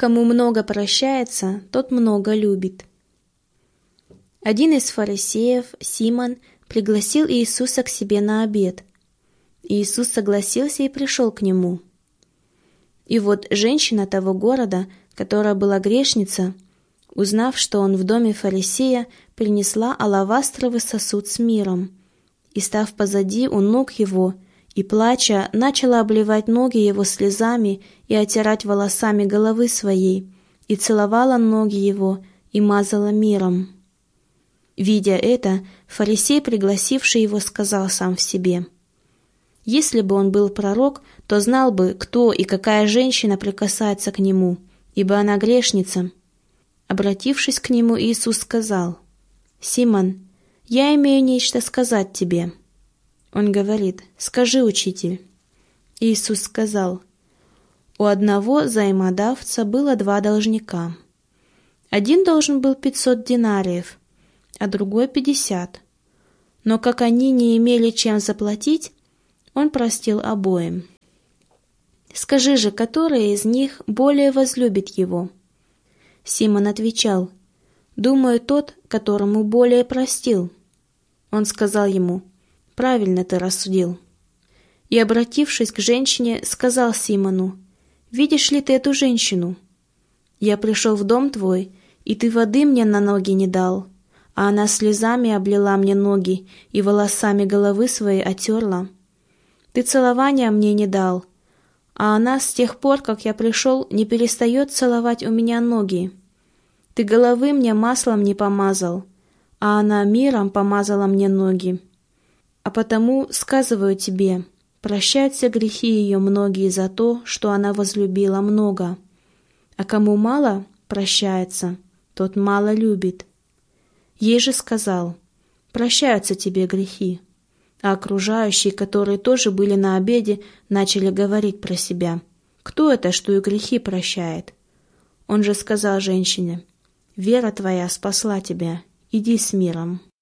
Кому много прощается, тот много любит. Один из фарисеев, Симон, пригласил Иисуса к себе на обед. Иисус согласился и пришел к нему. И вот женщина того города, которая была грешница, узнав, что он в доме фарисея, принесла алавастровый сосуд с миром, и, став позади у ног его, и, плача, начала обливать ноги его слезами и отирать волосами головы своей, и целовала ноги его, и мазала миром. Видя это, фарисей, пригласивший его, сказал сам в себе: «Если бы он был пророк, то знал бы, кто и какая женщина прикасается к нему, ибо она грешница». Обратившись к нему, Иисус сказал: «Симон, я имею нечто сказать тебе». Он говорит: «Скажи, учитель». Иисус сказал: «У одного взаимодавца было 2 должника. Один должен был 500 динариев, а другой 50. Но как они не имели чем заплатить, он простил обоим. Скажи же, который из них более возлюбит его?» Симон отвечал: «Думаю, тот, которому более простил». Он сказал ему: «Правильно ты рассудил». И, обратившись к женщине, сказал Симону: «Видишь ли ты эту женщину? Я пришел в дом твой, и ты воды мне на ноги не дал, а она слезами облила мне ноги и волосами головы своей отерла. Ты целования мне не дал, а она с тех пор, как я пришел, не перестает целовать у меня ноги. Ты головы мне маслом не помазал, а она миром помазала мне ноги. А потому сказываю тебе, прощаются грехи ее многие за то, что она возлюбила много. А кому мало прощается, тот мало любит». Ей же сказал: «Прощаются тебе грехи». А окружающие, которые тоже были на обеде, начали говорить про себя: «Кто это, что и грехи прощает?» Он же сказал женщине: «Вера твоя спасла тебя, иди с миром».